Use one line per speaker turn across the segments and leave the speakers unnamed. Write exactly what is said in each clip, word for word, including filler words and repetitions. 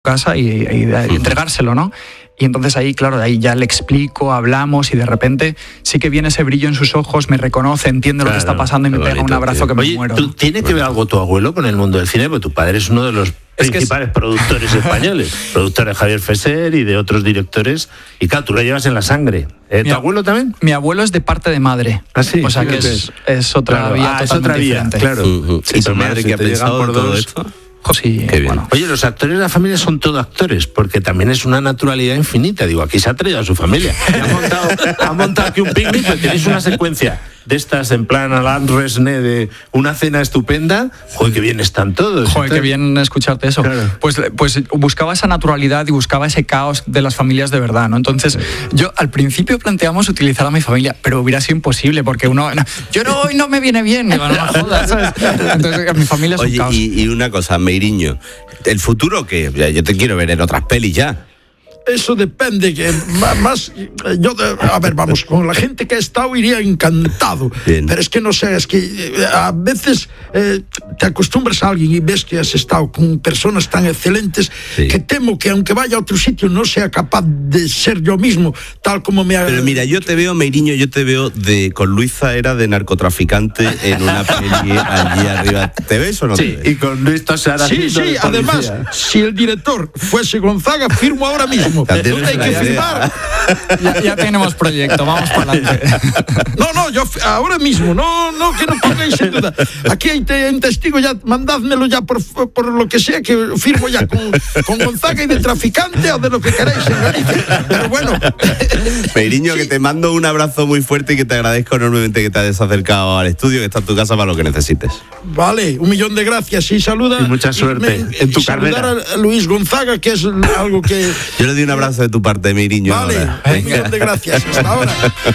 casa y, y, y entregárselo, ¿no? Y entonces ahí, claro, ahí ya le explico, hablamos y de repente sí que viene ese brillo en sus ojos, me reconoce, entiende claro, lo que está pasando y me pega un abrazo que me
Oye,
muero.
¿tú, ¿tiene que ver algo tu abuelo con el mundo del cine? Porque tu padre es uno de los es principales es... productores españoles, productor de Javier Fesser y de otros directores. Y claro, tú lo llevas en la sangre. ¿Eh, ¿Tu abuelo también?
Mi abuelo es de parte de madre.
¿Ah, sí?
O sea que es, es otra
claro.
vía
ah,
totalmente
es otra vía,
diferente.
Claro.
Uh-huh.
Sí,
¿Y tu madre que ha pensado por todo esto?
Sí,
Qué bien.
Bueno.
Oye, los actores de la familia son todos actores, porque también es una naturalidad infinita. Digo, aquí se ha traído a su familia. Ha montado, ha montado aquí un picnic, pero tenéis una secuencia de estas en plan Alain Resnais de una cena estupenda. Joder, qué bien están todos.
Joder,
entonces...
qué bien escucharte eso. Claro. Pues, pues buscaba esa naturalidad y buscaba ese caos de las familias de verdad, ¿no? Entonces, yo al principio planteamos utilizar a mi familia, pero hubiera sido imposible, porque uno, no, yo no, hoy no me viene bien, digo, no me jodas, ¿sabes? Entonces, mi familia es
Oye,
un caos.
Y, y una cosa, Meiriño, ¿el futuro qué? Yo te quiero ver en otras pelis ya.
Eso depende, que más yo a ver, vamos, con la gente que ha estado iría encantado. Bien. Pero es que no sé, es que a veces eh, te acostumbras a alguien y ves que has estado con personas tan excelentes, sí, que temo que aunque vaya a otro sitio no sea capaz de ser yo mismo, tal como me ha...
Pero mira, yo te veo, Meiriño, yo te veo de con Luis Zaera de narcotraficante en una peli allí arriba. ¿Te ves o no?
Sí,
te ves?
Y con Luis Tosara.
Sí, sí, además, si el director fuese Gonzaga, firmo ahora mismo. ¿Dónde hay que firmar?
Ya, ya tenemos proyecto, vamos para adelante.
No, no, yo ahora mismo, no, no, que no pongáis en duda. Aquí hay un testigo, ya mandádmelo ya por, por lo que sea, que firmo ya con, con Gonzaga y de traficante o de lo que queráis en Galicia. Pero bueno.
Meiriño, sí, que te mando un abrazo muy fuerte y que te agradezco enormemente que te hayas acercado al estudio, que está en tu casa para lo que necesites.
Vale, un millón de gracias y saluda.
Y mucha suerte
y me,
en tu
y
carrera.
Saludar a Luis Gonzaga, que es algo que...
Yo le doy un abrazo de tu parte, Meiriño.
Vale,
ahora.
un millón de gracias. Hasta ahora.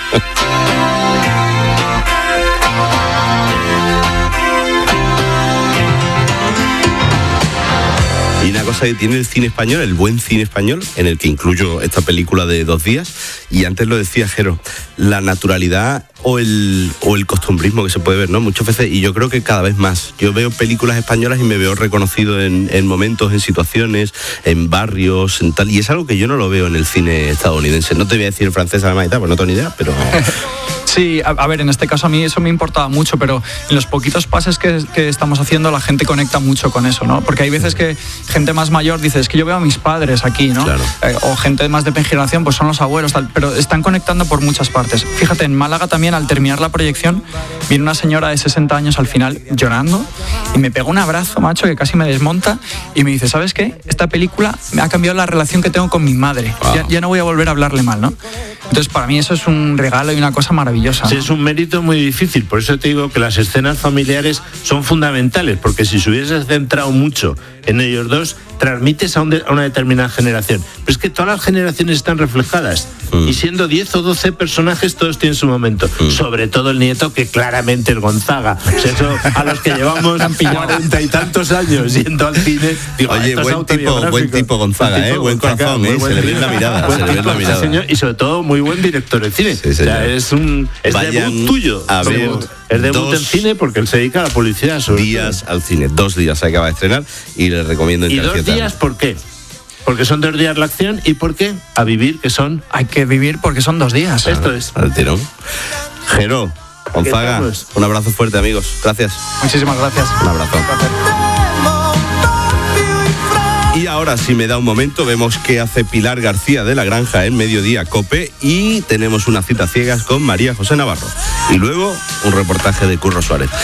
Y una cosa que tiene el cine español, el buen cine español, en el que incluyo esta película de Dos días, y antes lo decía Jero, la naturalidad o el, o el costumbrismo que se puede ver, ¿no? Muchas veces, y yo creo que cada vez más. Yo veo películas españolas y me veo reconocido en, en momentos, en situaciones, en barrios, en tal, y es algo que yo no lo veo en el cine estadounidense. No te voy a decir francés, alemán y tal, pues no tengo ni idea, pero...
Sí, a, a ver, en este caso a mí eso me importaba mucho, pero en los poquitos pases que, que estamos haciendo la gente conecta mucho con eso, ¿no? Porque hay veces que gente más mayor dice, es que yo veo a mis padres aquí, ¿no?
Claro.
Eh, o gente más de generación, pues son los abuelos, tal, pero están conectando por muchas partes. Fíjate, en Málaga también, al terminar la proyección, viene una señora de sesenta años al final llorando y me pega un abrazo, macho, que casi me desmonta y me dice, ¿sabes qué? Esta película me ha cambiado la relación que tengo con mi madre. Wow. Ya, ya no voy a volver a hablarle mal, ¿no? Entonces, para mí eso es un regalo y una cosa maravillosa.
Sí,
¿no?
Es un mérito muy difícil, por eso te digo que las escenas familiares son fundamentales, porque si se hubiese centrado mucho en ellos dos, transmites a, un de, a una determinada generación. Pero es que todas las generaciones están reflejadas, mm. y siendo diez o doce personajes, todos tienen su momento. Mm. Sobre todo el nieto, que claramente es Gonzaga. O sea, eso, a los que llevamos cuarenta y tantos años yendo al cine... Digo,
oye, buen tipo, buen tipo Gonzaga, buen, tipo, eh, buen corazón, eh, se le ve la mirada. Se le ve la mirada.
Señor, y sobre todo, muy buen director de cine. Sí, o sea, es un es debut tuyo.
A ver,
es debut en cine porque él se dedica a la publicidad.
Días todo. Al cine, dos días se acaba de estrenar y le recomiendo
¿Y dos días por qué? Porque son dos días la acción. ¿Y por qué? A vivir, que son...
Hay que vivir porque son dos días.
Esto es.
Al tirón. Jero, Gonzaga, un abrazo fuerte, amigos. Gracias.
Muchísimas gracias.
Un abrazo. Y ahora, si me da un momento, vemos qué hace Pilar García de la Granja en Mediodía COPE y tenemos una cita ciegas con María José Navarro. Y luego, un reportaje de Curro Suárez.